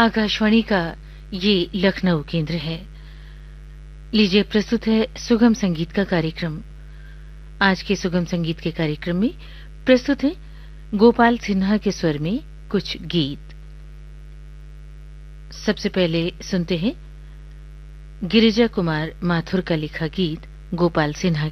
आकाशवाणी का ये लखनऊ केंद्र है। लीजिए प्रस्तुत है सुगम संगीत का कार्यक्रम। आज के सुगम संगीत के कार्यक्रम में प्रस्तुत है गोपाल सिन्हा के स्वर में कुछ गीत। सबसे पहले सुनते हैं गिरिजा कुमार माथुर का लिखा गीत गोपाल सिन्हा